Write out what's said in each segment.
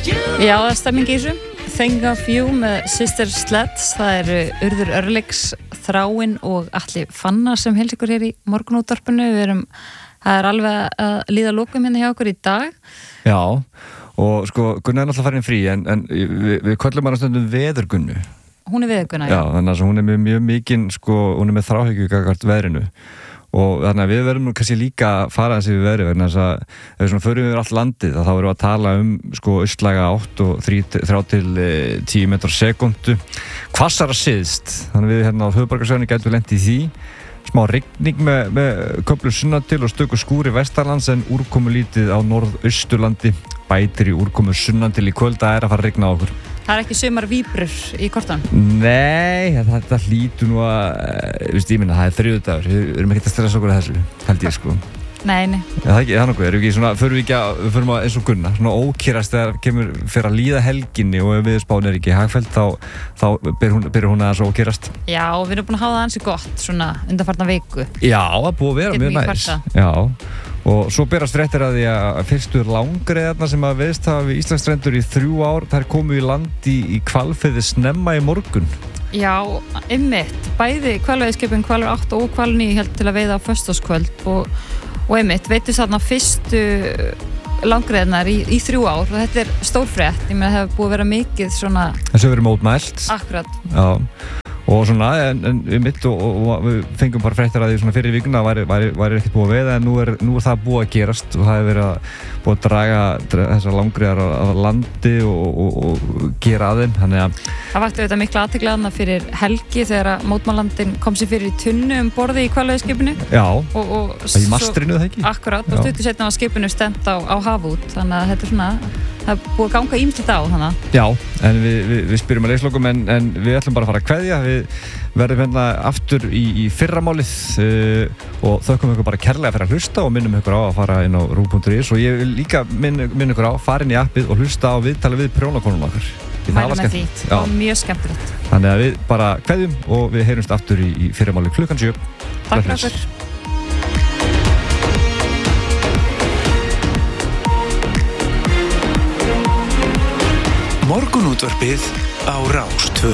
Já, það er stemming í þessu. Think of You með Sister Sledds. Það eru Urður Örlygs, Þráin og Atli Fannar sem heils ykkur hér í morgunútvarpinu. Það er alveg að líða lokum hérna hjá okkur í dag. Já, og sko Gunna er náttúrulega farin frí en við köllum hana stundum Veðurgunnu. Hún er Veðurgunna, já. Já, þannig að hún er með mjög mikinn, sko, hún er með þráhyggju gagnvart veðrinu. Og þannig að við verðum kannski líka að fara þessi við veðri vegna þess að ef við svona förum yfir allt landið þá erum við að tala sko austlæga 8 og 3 til 10 metrar á sekúndu hvassara syðst, þannig að við hérna á höfuðborgarsvæðinu gætum við lent í því smá rigning með köflum sunnan-til og stöku skúri vestanlands en úrkomulítið á norðausturlandi bætir í úrkomu sunnan-til í kvöld að fara að rigna á okkur. Það er ekki sumarvíbrur í kortanum? Nei, þetta hlýtur nú að, ég minna, það er þriðjudagur, við erum ekkert að stressa okkur að þessu, held ég sko. Nei. Já, það er nokkuð, erum við ekki svona, förum við að eins og Gunna, svona ókýrast þegar fer að líða helginni og ef viðurspáin er ekki hagfelld, þá byrjar hún að ókýrast. Já, við erum búin að hafa það ansi gott, svona undanfarna viku. Já, það er búið að vera mjög næs. Já. Og svo berast fréttir að því að fyrstu langreiðarnar sem að veðst hafa við Íslandsstrendur í 3 ár, þær komu í land í Hvalfirði snemma í morgun. Já, einmitt. Bæði hvalveiðiskipin Hvalur 8 og Hvalur 9 held til að veiða á föstudagskvöld og einmitt veittust þarna fyrstu langreiðarnar í 3 ár og þetta er stór frétt. Ég meina það hefur búið að vera mikið svona... Þessu verið mótmælt. Akkurat. Já. Og svona, en mitt og við fengum bara fréttir að því svona fyrir vikuna væri ekkert búið að veiða en nú er það búið að gerast og það hefur verið búið að draga þessar langreiðar að landi og gera að þeim, þannig að það vakti auðvitað mikla athygli þarna fyrir helgi þegar að mótmælandinn kom sér fyrir í tunnu borði í hvalveiðiskipinu. Já, og í mastrinu það ekki? Akkurat, og stuttu seinna var skipinu stefnt á hafút, þannig að þetta er svona það er búið að ganga ýmislegt á þannig. Já, en við spyrjum að leikslokum en við ætlum bara að fara að kveðja. Við verðum hérna aftur í fyrramálið og þökkum ykkur bara kærlega fyrir að hlusta og minnum ykkur á að fara inn á ru.is og ég vil líka minna ykkur á að fara inn í appið og hlusta á viðtali við prjónakonum okkar. Mælum með því, og mjög skemmtilegt. Þannig að við bara kveðjum og við heyrumst aftur í fyrramálið klukkan 7. Takk fyrir okkur. Morgunútvarpið á Rás 2.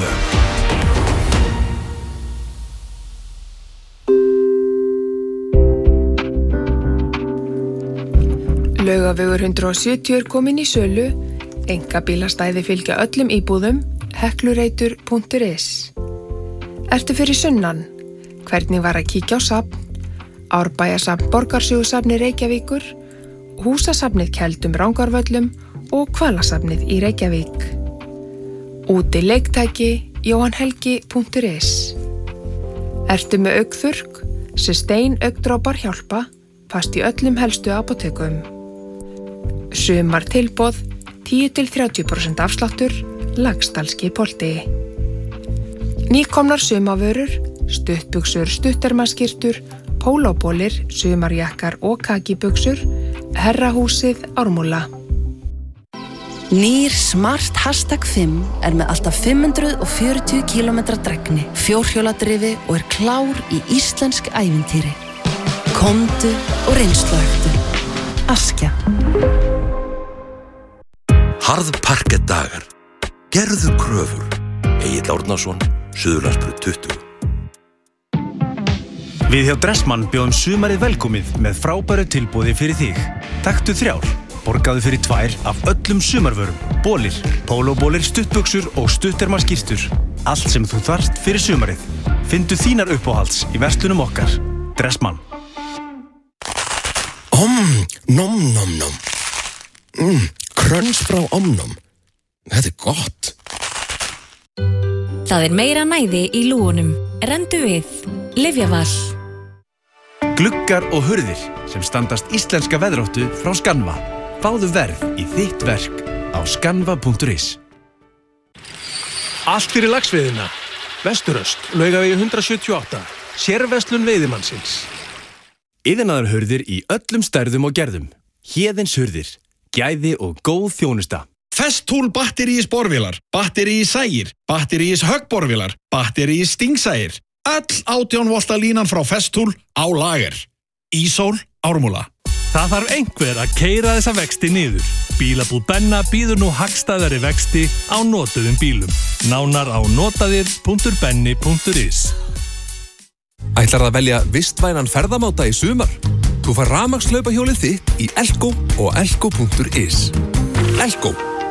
Laugavegur 170 er komin í sölu, einkabílastæði fylgja öllum íbúðum, heklureitur.is. Ertu fyrir sunnan? Hvernig var að kíkja á safn? Árbæjarsafn Borgarsögusafni Reykjavíkur, Húsasafnið Keldum Rangárvöllum og Hvalasafnið í Reykjavík. Úti leiktæki jóhannhelgi.is. Ertu með augnþurrk? Sustain augndrópar hjálpa, fast í öllum helstu apótekum. Sumar tilboð, 10-30% afsláttur, Laxdalski Polti. Nýkomnar sumavörur, stuttbuxur, stuttermaskyrtur, pólóbólir, sumarjakkar og kakibuxur, Herrahúsið Ármúla. Nýr Smart Hashtag 5 er með alltaf 540 km drægni, fjórhjóladrifi og er klár í íslensk ævintýri. Komdu og reynsluhögtu. Askja. Harðparkettdagar. Gerðu kröfur. Egill Árnason, Suðurlandsbraut 20. Við hjá Dressmann bjóðum sumarið velkomið með frábæru tilboði fyrir þig. Taktu 3. Borgaðu fyrir 2 af öllum sumarvörum. Bólir, pólóbólir, stuttbuxur og stuttermaskyrtur. Allt sem þú þarft fyrir sumarið. Findu þínar uppáhalds í verslunum okkar. Dressmann. Nom nom nom. Kröns frá Omnom. Þetta er gott. Það er meira næði í lúgunum. Rendu við. Lyfjaval. Gluggar og hurðir sem standast íslenska veðráttu frá Skanva. Fáðu verð í þitt verk á skanva.is. Allt fyrir laxveiðina. Vesturöst, Laugavegi 178. Sérverslun veiðimannsins. Iðnaðar hurðir í öllum stærðum og gerðum. Héðins hurðir. Gæði og góð þjónusta. Festool batteríis borvélar, batteríis sægir, batteríis höggborvélar, batteríis stingsægir. Öll 18 volta línan frá Festool á lager. Ísól, Ármúla. Það þarf einhver að keyra þessa vexti niður. Bílabúð Benna býður nú hagstæðari vexti á notuðum bílum. Nánar á notaðir.benni.is. Ætlar að velja vistvænan ferðamáta í sumar? Þú fær rafmagnslaupahjólið þitt í Elko og elko.is. Elko.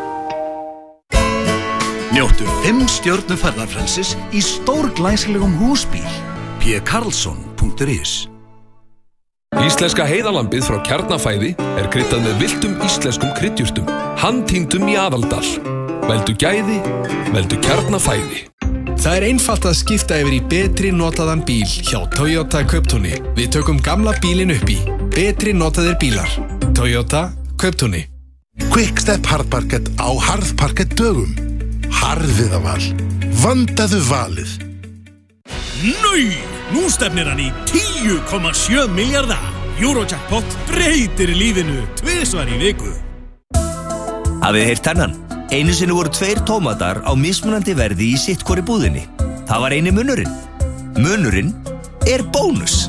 Njóttu 5 stjörnu ferðarfrelsis í stórglæsilegum húsbíl. pkarlsson.is. Íslenska heiðalambið frá Kjarnafæði kryddað með villtum íslenskum kryddjurtum, handtýndum í Aðaldal. Veldu gæði, veldu Kjarnafæði. Það einfalt að skipta yfir í betri notaðan bíl hjá Toyota Kauptúni. Við tökum gamla bílinn upp í betri notaðir bílar. Toyota Kauptúni. Quickstep harðparkett á harðparkett dögum. Harðviðaval. Vandaðu valið. Nei, nú stefnir hann í 10,7 milljarða. Eurojackpot breytir lífinu 2 svar í viku. Hafið heyrt hennan? Einu sinni voru 2 tómatar á mismunandi verði í sitt hvori búðinni. Það var eini munurinn. Munurinn bónus.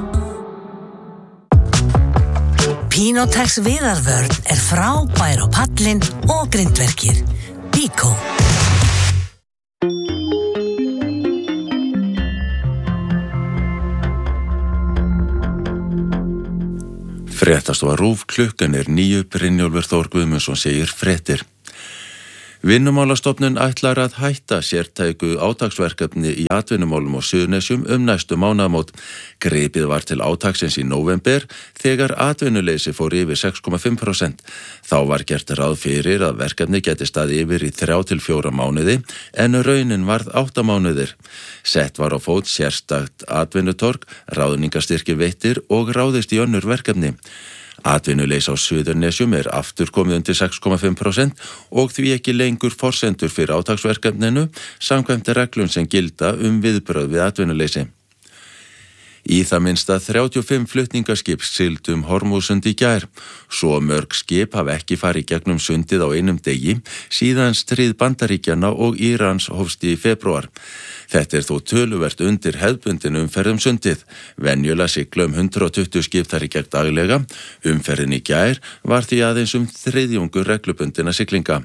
Pinotex viðarvörn frábær á pallinn og grindverkið. Bíkó. Fréttastofa RÚV, klukkan 9, Brynjólfur Þór Guðmundsson segir fréttir. Vinnumálastofnun ætlar að hætta sértæku átaksverkefni í atvinnumálum á Suðurnesjum næstu mánaðamót. Gripið var til átaksins í nóvember þegar atvinnuleysi fór yfir 6,5%. Þá var gert ráð fyrir að verkefni geti staðið yfir í 3 til 4 mánuði en raunin varð 8 mánuðir. Sett var á fót sérstakt atvinnutorg, ráðningarstyrkir veittir og ráðist í önnur verkefni. Atvinnuleysi á Suðurnesjum aftur komið undir 6,5% og því ekki lengur forsendur fyrir átaksverkefninu samkvæmt reglum sem gilda viðbrögð við atvinnuleysi. Í það minnsta 35 flutningaskip sigldu Hormúsund í gær. Svo mörg skip hafa ekki farið gegnum sundið á einum degi síðan stríð Bandaríkjanna og Írans hófst í febrúar. Þetta þó töluvert undir hefðbundin umferð sundið. Venjulega sigla 120 skip þar í gegn daglega. Umferðin í gær var því aðeins 1/3 reglubundinna siglinga.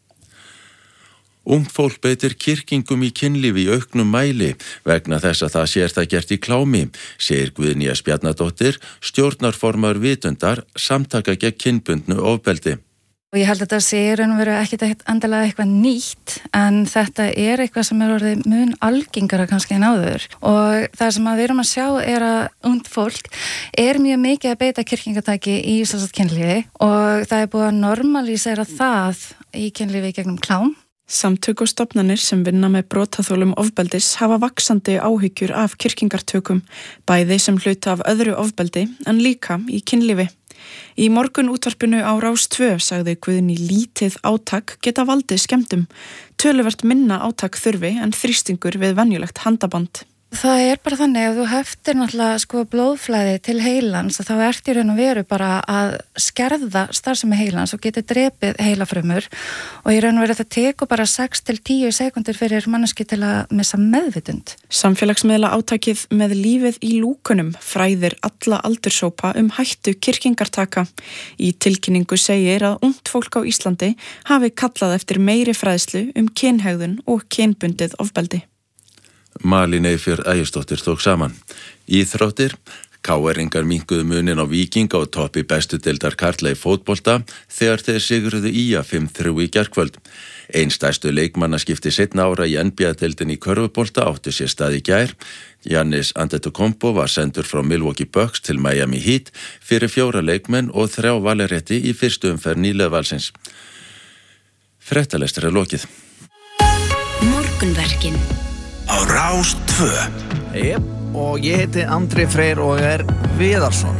Ungt fólk beitir kyrkingum í kynlífi í auknum mæli vegna þess að það sér það gert í klámi, segir Guðný S. Bjarnadóttir, stjórnarformaður Vitundar, samtaka gegn kynbundnu ofbeldi. Og ég held að þetta sé raun og veru ekkert endilega eitthvað nýtt, en þetta eitthvað sem orðið mun algengara kannski en áður. Og það sem við erum að sjá að ungt fólk mjög mikið að beita kyrkingatæki í kynlífi og það búið að normalísera það í kynlífi gegnum klám. Samtök og stofnanir sem vinna með brotaþolum ofbeldis hafa vaxandi áhyggjur af kyrkingartökum, bæði sem hluta af öðru ofbeldi en líka í kynlífi. Í morgun útvarpinu á Rás 2 sagði Guðný lítið átak geta valdið skemmdum. Töluvert minna átak þurfi en þrýstingur við venjulegt handaband. Það bara þannig að þú heftir náttúrulega blóðflæði til heilans og þá í raun og veru bara að skerða starfsemi heilans og geti drepið heilafrumur og í raun og veru það tekur bara 6 til 10 sekundur fyrir manneski til að missa meðvitund. Samfélagsmiðla átakið með lífið í lúkunum fræðir alla aldurshópa hættu kyrkingartaka. Í tilkynningu segir að ungt fólk á Íslandi hafi kallað eftir meiri fræðslu kynhegðun og kynbundið ofbeldi. Malín Eyfjörð Ægisdóttir tók saman. Íþróttir, KR-ingar minnkuðu munin á Víking á toppi bestu deildar karla í fótbolta þegar þeir sigruðu IA 5-3 í gærkvöld. Einn stærstu leikmannaskipti seinna ára í NBA-deildin í körfubolta átti sér stað í gær. Giannis Antetokounmpo var sendur frá Milwaukee Bucks til Miami Heat fyrir 4 leikmenn og 3 valrétti í fyrstu umferð nýliðavalsins. Fréttalestur lokið. Morgunverkin á Rás 2. Og ég heiti Andri Freyr og Viðarsson.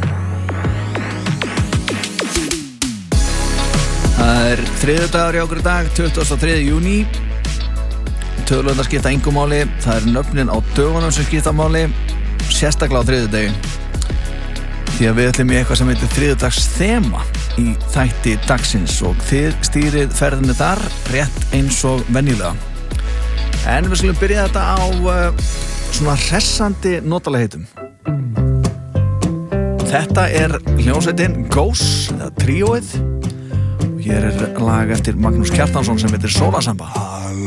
Það þriðjudagur í okkur í dag, 23. júní. Tölurnar skipta engu máli. Það nöfnin á dögunum sem skipta máli, sérstaklega á þriðjudegi. Því að við ætlum í eitthvað sem heitir þriðjudags þema í þætti dagsins og þið stýrið ferðinni þar rétt eins og venjulega. En við skulum byrja þetta á svona hressandi notalega heitum. Þetta hljómsveitin Ghost, eða tríóið. Hér lag eftir Magnús Kjartansson sem heitir Sólasamba.